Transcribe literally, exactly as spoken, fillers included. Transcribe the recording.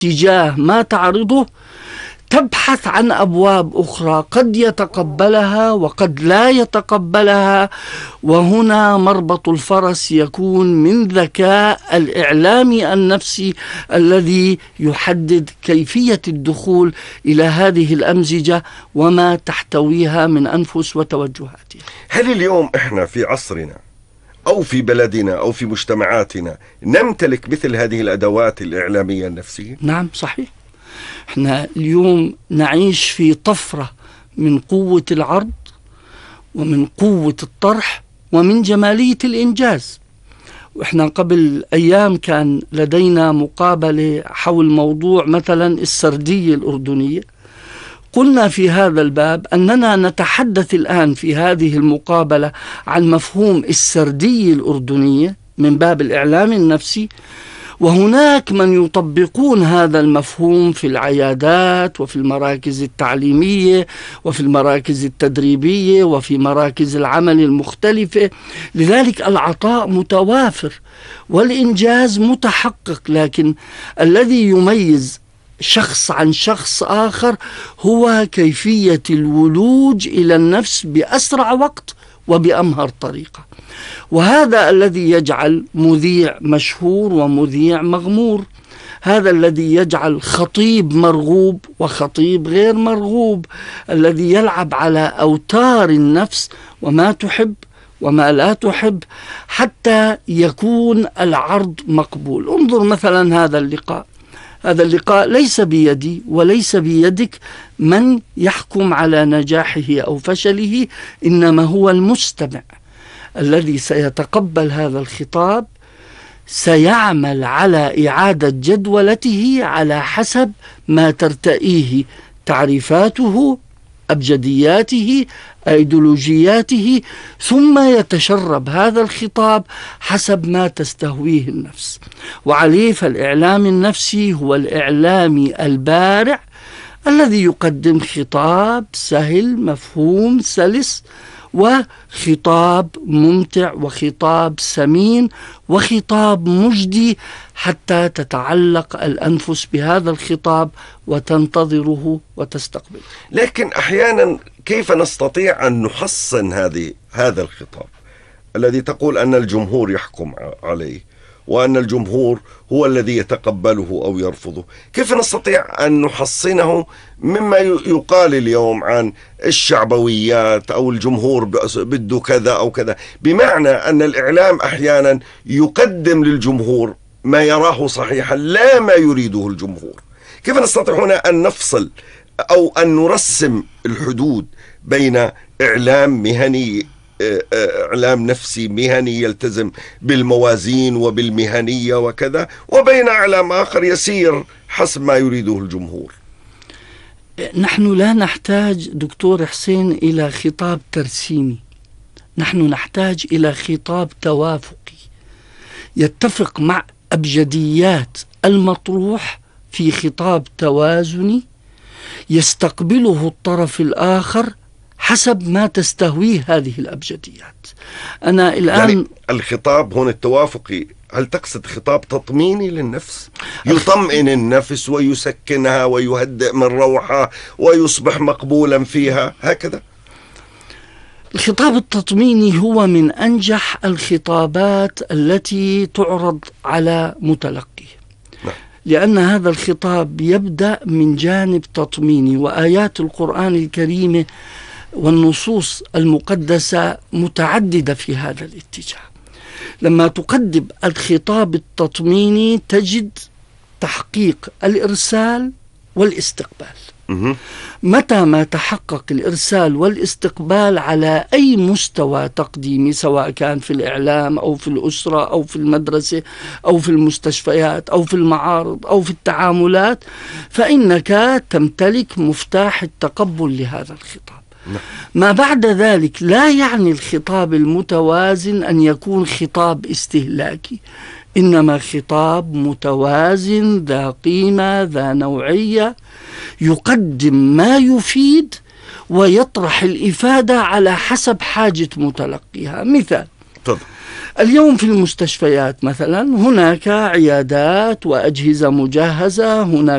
تجاه ما تعرضه تبحث عن أبواب أخرى قد يتقبلها وقد لا يتقبلها، وهنا مربط الفرس يكون من ذكاء الإعلامي النفسي الذي يحدد كيفية الدخول إلى هذه الأمزجة وما تحتويها من أنفس وتوجهاتها. هل اليوم إحنا في عصرنا أو في بلدنا أو في مجتمعاتنا نمتلك مثل هذه الأدوات الإعلامية النفسية؟ نعم صحيح. احنا اليوم نعيش في طفرة من قوة العرض ومن قوة الطرح ومن جمالية الإنجاز. واحنا قبل أيام كان لدينا مقابلة حول موضوع مثلا السردية الأردنية. قلنا في هذا الباب أننا نتحدث الآن في هذه المقابلة عن مفهوم السردية الأردنية من باب الإعلام النفسي، وهناك من يطبقون هذا المفهوم في العيادات وفي المراكز التعليمية وفي المراكز التدريبية وفي مراكز العمل المختلفة. لذلك العطاء متوافر والإنجاز متحقق، لكن الذي يميز شخص عن شخص آخر هو كيفية الولوج إلى النفس بأسرع وقت وبأمهر طريقة. وهذا الذي يجعل مذيع مشهور ومذيع مغمور، هذا الذي يجعل خطيب مرغوب وخطيب غير مرغوب، الذي يلعب على أوتار النفس وما تحب وما لا تحب حتى يكون العرض مقبول. انظر مثلا هذا اللقاء، هذا اللقاء ليس بيدي وليس بيدك من يحكم على نجاحه أو فشله، إنما هو المستمع الذي سيتقبل هذا الخطاب، سيعمل على إعادة جدولته على حسب ما ترتئيه تعريفاته، أبجدياته، أيديولوجياته، ثم يتشرب هذا الخطاب حسب ما تستهويه النفس. وعليه فالإعلام النفسي هو الإعلامي البارع الذي يقدم خطاب سهل مفهوم سلس، وخطاب ممتع وخطاب سمين وخطاب مجدي حتى تتعلق الأنفس بهذا الخطاب وتنتظره وتستقبله. لكن أحيانا كيف نستطيع أن نحصن هذه هذا الخطاب الذي تقول أن الجمهور يحكم عليه وأن الجمهور هو الذي يتقبله أو يرفضه؟ كيف نستطيع أن نحصنه مما يقال اليوم عن الشعبويات أو الجمهور بده كذا أو كذا، بمعنى أن الإعلام أحيانا يقدم للجمهور ما يراه صحيحا لا ما يريده الجمهور؟ كيف نستطيع هنا أن نفصل أو أن نرسم الحدود بين إعلام مهني، إعلام نفسي مهني يلتزم بالموازين وبالمهنية وكذا، وبين إعلام آخر يسير حسب ما يريده الجمهور؟ نحن لا نحتاج دكتور حسين إلى خطاب ترسيمي، نحن نحتاج إلى خطاب توافقي يتفق مع أبجديات المطروح في خطاب توازني يستقبله الطرف الآخر حسب ما تستهويه هذه الأبجديات. أنا الآن يعني الخطاب هنا التوافقي، هل تقصد خطاب تطميني للنفس يطمئن النفس ويسكنها ويهدئ من روحها ويصبح مقبولا فيها هكذا؟ الخطاب التطميني هو من أنجح الخطابات التي تعرض على متلقيه، لأن هذا الخطاب يبدأ من جانب تطميني، وآيات القرآن الكريم والنصوص المقدسة متعددة في هذا الاتجاه. لما تقدم الخطاب التطميني تجد تحقيق الإرسال والاستقبال. متى ما تحقق الإرسال والاستقبال على أي مستوى تقديمي، سواء كان في الإعلام أو في الأسرة أو في المدرسة أو في المستشفيات أو في المعارض أو في التعاملات، فإنك تمتلك مفتاح التقبل لهذا الخطاب. ما بعد ذلك لا يعني الخطاب المتوازن أن يكون خطاب استهلاكي، إنما خطاب متوازن ذا قيمة ذا نوعية يقدم ما يفيد ويطرح الإفادة على حسب حاجة متلقيها. مثال، اليوم في المستشفيات مثلا هناك عيادات وأجهزة مجهزة، هناك